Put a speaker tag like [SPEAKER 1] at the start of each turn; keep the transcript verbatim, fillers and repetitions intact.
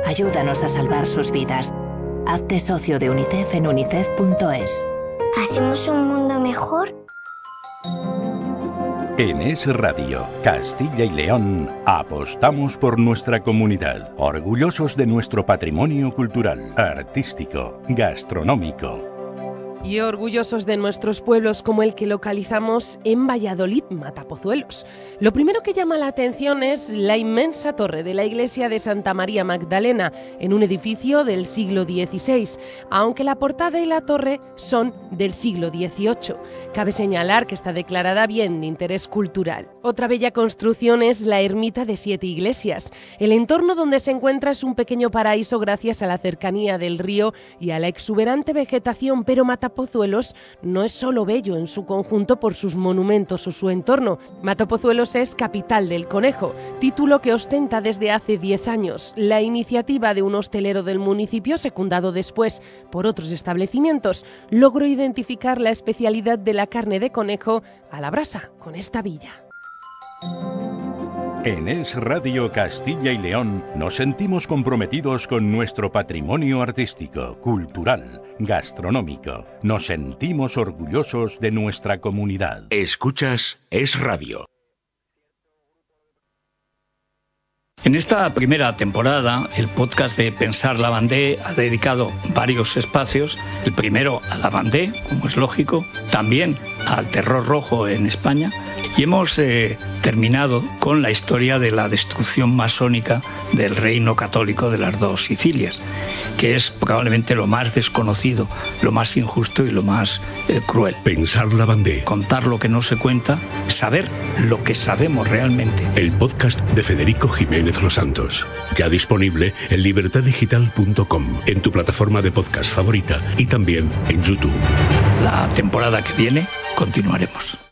[SPEAKER 1] Ayúdanos a salvar sus vidas. Hazte socio de UNICEF en unicef punto es.
[SPEAKER 2] ¿Hacemos un mundo mejor?
[SPEAKER 3] En Es Radio, Castilla y León, apostamos por nuestra comunidad, orgullosos de nuestro patrimonio cultural, artístico, gastronómico.
[SPEAKER 4] Y orgullosos de nuestros pueblos como el que localizamos en Valladolid, Matapozuelos. Lo primero que llama la atención es la inmensa torre de la iglesia de Santa María Magdalena, en un edificio del siglo dieciséis, aunque la portada y la torre son del siglo dieciocho. Cabe señalar que está declarada bien de interés cultural. Otra bella construcción es la ermita de Siete Iglesias. El entorno donde se encuentra es un pequeño paraíso gracias a la cercanía del río y a la exuberante vegetación, pero Matapozuelos Matapozuelos no es solo bello en su conjunto por sus monumentos o su entorno. Matapozuelos es capital del conejo, título que ostenta desde hace diez años. La iniciativa de un hostelero del municipio, secundado después por otros establecimientos, logró identificar la especialidad de la carne de conejo a la brasa con esta villa.
[SPEAKER 3] En Es Radio Castilla y León nos sentimos comprometidos con nuestro patrimonio artístico, cultural, gastronómico. Nos sentimos orgullosos de nuestra comunidad.
[SPEAKER 5] Escuchas Es Radio.
[SPEAKER 6] En esta primera temporada, el podcast de Pensar la Vendée ha dedicado varios espacios. El primero a la Vendée, como es lógico, también al terror rojo en España. Y hemos eh, terminado con la historia de la destrucción masónica del reino católico de las dos Sicilias, que es probablemente lo más desconocido, lo más injusto y lo más eh, cruel.
[SPEAKER 5] Pensar la Vendée.
[SPEAKER 6] Contar lo que no se cuenta, saber lo que sabemos realmente.
[SPEAKER 5] El podcast de Federico Jiménez Los Santos. Ya disponible en libertad digital punto com, en tu plataforma de podcast favorita y también en YouTube.
[SPEAKER 6] La temporada que viene continuaremos.